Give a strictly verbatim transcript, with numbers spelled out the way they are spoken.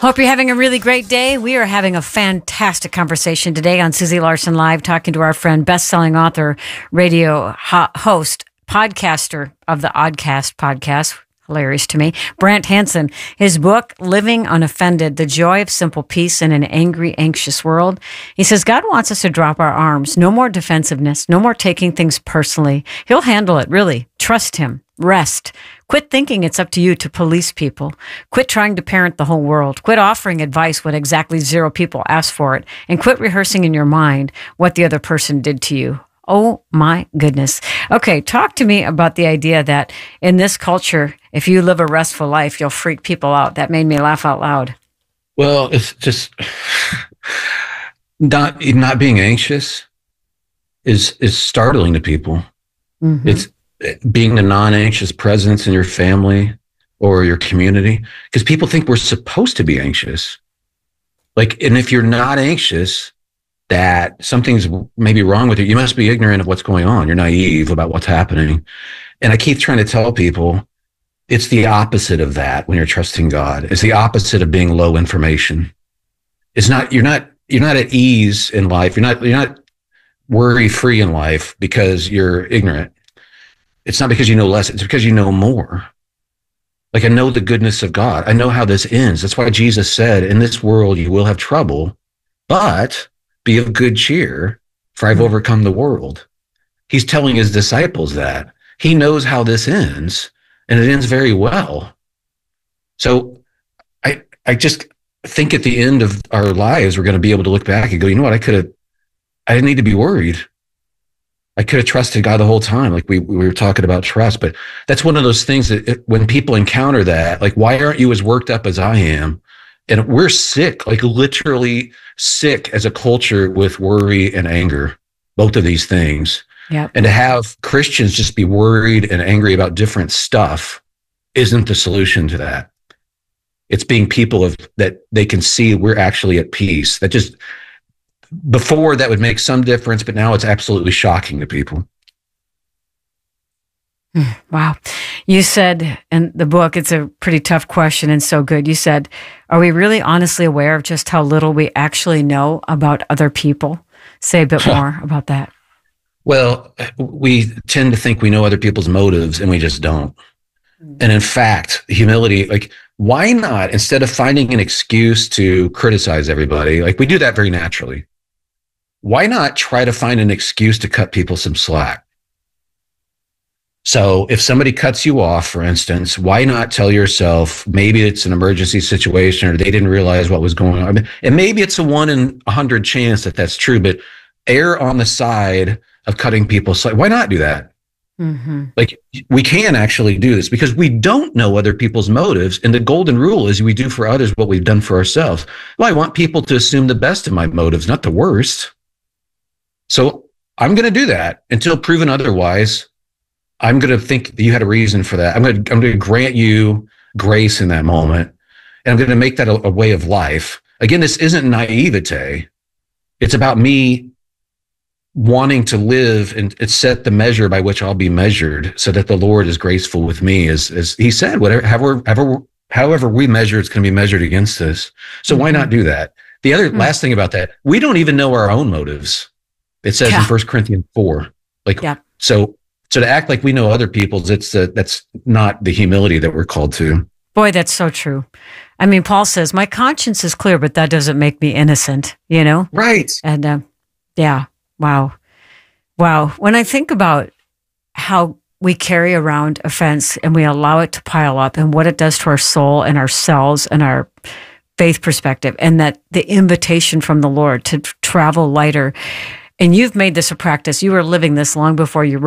Hope you're having a really great day. We are having a fantastic conversation today on Susie Larson Live, talking to our friend, best-selling author, radio ho- host, podcaster of the Oddcast podcast. Hilarious to me. Brant Hansen. His book, Living Unoffended, The Joy of Simple Peace in an Angry, Anxious World. He says, God wants us to drop our arms. No more defensiveness. No more taking things personally. He'll handle it, really. Trust him. Rest. Quit thinking it's up to you to police people. Quit trying to parent the whole world. Quit offering advice when exactly zero people ask for it. And quit rehearsing in your mind what the other person did to you. Oh my goodness. Okay, talk to me about the idea that in this culture, if you live a restful life, you'll freak people out. That made me laugh out loud. Well, it's just not not being anxious is is startling to people. Mm-hmm. It's being the non-anxious presence in your family or your community, because people think we're supposed to be anxious. Like, and if you're not anxious, that something's maybe wrong with you. You must be ignorant of what's going on. You're naive about what's happening. And I keep trying to tell people it's the opposite of that when you're trusting God. It's the opposite of being low information. It's not, you're not, you're not at ease in life. You're not, you're not worry free in life because you're ignorant. It's not because you know less. It's because you know more. Like, I know the goodness of God. I know how this ends. That's why Jesus said, in this world, you will have trouble, but be of good cheer, for I've overcome the world. He's telling his disciples that. He knows how this ends, and it ends very well. So I I just think at the end of our lives, we're going to be able to look back and go, you know what, I could have, I didn't need to be worried. I could have trusted God the whole time. Like we, we were talking about trust, but that's one of those things that it, when people encounter that, like, why aren't you as worked up as I am? And we're sick, like literally sick as a culture with worry and anger, both of these things. Yep. And to have Christians just be worried and angry about different stuff isn't the solution to that. It's being people of that they can see we're actually at peace. That just, before that would make some difference, but now it's absolutely shocking to people. Wow. You said in the book, it's a pretty tough question and so good. You said, are we really honestly aware of just how little we actually know about other people? Say a bit more about that. Well, we tend to think we know other people's motives, and we just don't. Mm-hmm. And in fact, humility, like, why not, instead of finding an excuse to criticize everybody, like we do that very naturally, why not try to find an excuse to cut people some slack? So if somebody cuts you off, for instance, why not tell yourself, maybe it's an emergency situation or they didn't realize what was going on. I mean, and maybe it's a one in a hundred chance that that's true, but err on the side of cutting people slack. Why not do that? Mm-hmm. Like, we can actually do this because we don't know other people's motives. And the golden rule is we do for others what we've done for ourselves. Well, I want people to assume the best of my motives, not the worst. So I'm going to do that until proven otherwise. I'm going to think that you had a reason for that. I'm going to, I'm going to grant you grace in that moment. And I'm going to make that a, a way of life. Again, this isn't naivete. It's about me wanting to live and set the measure by which I'll be measured, so that the Lord is graceful with me. As, as he said, whatever, however, however, however we measure, it's going to be measured against us. So mm-hmm. why not do that? The other mm-hmm. last thing about that, we don't even know our own motives. It says yeah. in First Corinthians four, like, yeah. so, so to act like we know other people's, it's uh, that's not the humility that we're called to. Boy, that's so true. I mean, Paul says, my conscience is clear, but that doesn't make me innocent, you know? Right. And uh, yeah, wow. Wow. When I think about how we carry around offense and we allow it to pile up and what it does to our soul and our cells and our faith perspective, and that the invitation from the Lord to travel lighter. And you've made this a practice. You were living this long before you wrote